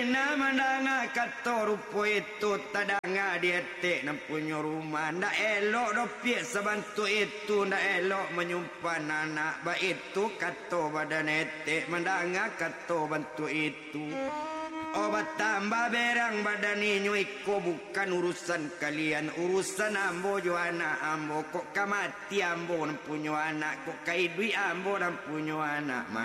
Namandanga kato rupo itu tadanga dietek na punya rumah ndak elok dopiek sebantu itu ndak elok menyumpan anak ba itu kato badan etek mandanga kato bantu itu obat tambah berang badan inyo iko bukan urusan kalian urusan ambo jo anak ambo kok kamati ambo punya anak kok kaidui ambo dan punya anak